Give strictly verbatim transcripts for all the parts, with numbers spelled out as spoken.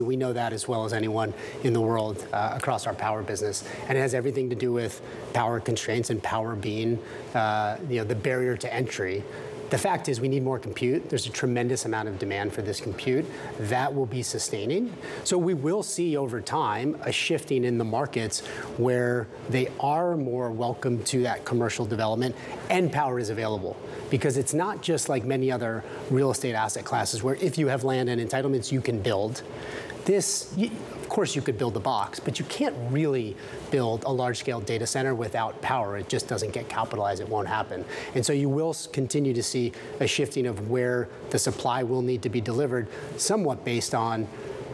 We know that as well as anyone in the world uh, across our power business. And it has everything to do with power constraints and power being uh, you know, the barrier to entry. The fact is we need more compute. There's a tremendous amount of demand for this compute. That will be sustaining. So we will see over time a shifting in the markets where they are more welcome to that commercial development and power is available. Because it's not just like many other real estate asset classes where if you have land and entitlements, you can build. This, of course you could build a box, but you can't really build a large-scale data center without power. It just doesn't get capitalized, it won't happen. And so you will continue to see a shifting of where the supply will need to be delivered, somewhat based on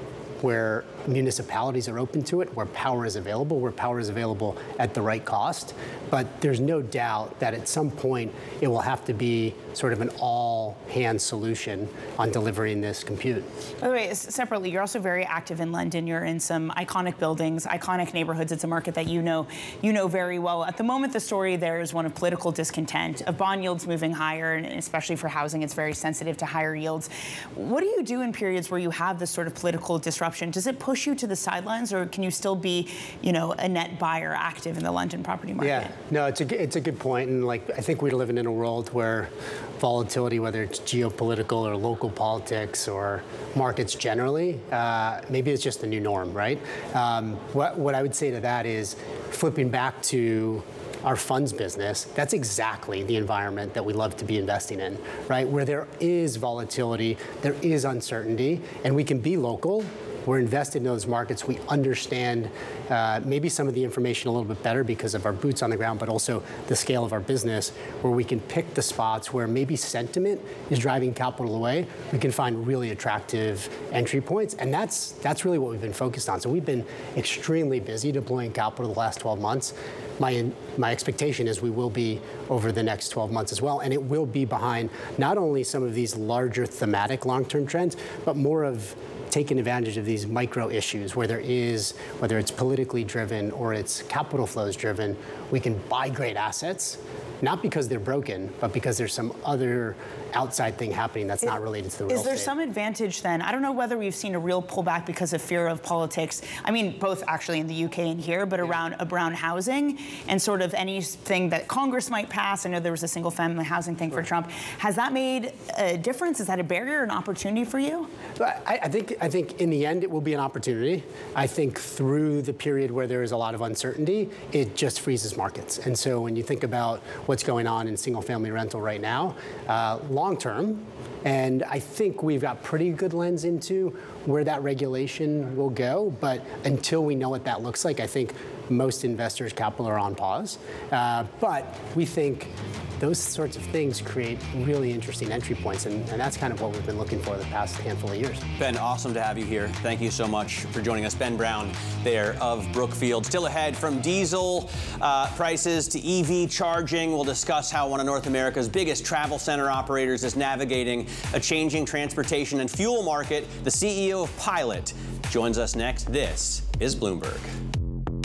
where municipalities are open to it, where power is available, where power is available at the right cost. But there's no doubt that at some point it will have to be sort of an all-hands solution on delivering this compute. By the way, separately, you're also very active in London. You're in some iconic buildings, iconic neighborhoods. It's a market that you know you know very well. At the moment, the story there is one of political discontent, of bond yields moving higher, and especially for housing, it's very sensitive to higher yields. What do you do in periods where you have this sort of political disruption? Does it push you to the sidelines, or can you still be, you know, a net buyer active in the London property market? Yeah, no, it's a it's a good point, and like I think we're living in a world where volatility, whether it's geopolitical or local politics or markets generally, uh, maybe it's just the new norm, right? Um, what what I would say to that is, flipping back to our funds business, that's exactly the environment that we love to be investing in, right? Where there is volatility, there is uncertainty, and we can be local. We're invested in those markets. We understand uh, maybe some of the information a little bit better because of our boots on the ground, but also the scale of our business, where we can pick the spots where maybe sentiment is driving capital away. We can find really attractive entry points, and that's that's really what we've been focused on. So we've been extremely busy deploying capital the last twelve months. My, my expectation is we will be over the next twelve months as well, and it will be behind not only some of these larger thematic long-term trends, but more of taking advantage of these micro issues where there is, whether it's politically driven or it's capital flows driven, we can buy great assets, not because they're broken, but because there's some other outside thing happening that's not related to the real estate. Is there some advantage then? I don't know whether we've seen a real pullback because of fear of politics. I mean, both actually in the U K and here, but yeah. around around housing and sort of anything that Congress might pass. I know there was a single family housing thing right. for Trump. Has that made a difference? Is that a barrier, an opportunity for you? I, I think I think in the end it will be an opportunity. I think through the period where there is a lot of uncertainty, it just freezes markets. And so when you think about what's going on in single family rental right now, uh, long term, and I think we've got pretty good lens into where that regulation will go, but until we know what that looks like, I think most investors' capital are on pause. Uh, but we think those sorts of things create really interesting entry points, and, and that's kind of what we've been looking for the past handful of years. Ben, awesome to have you here. Thank you so much for joining us. Ben Brown there of Brookfield. Still ahead, from diesel uh, prices to E V charging, we'll discuss how one of North America's biggest travel center operators is navigating a changing transportation and fuel market. The C E O of Pilot joins us next. This is Bloomberg.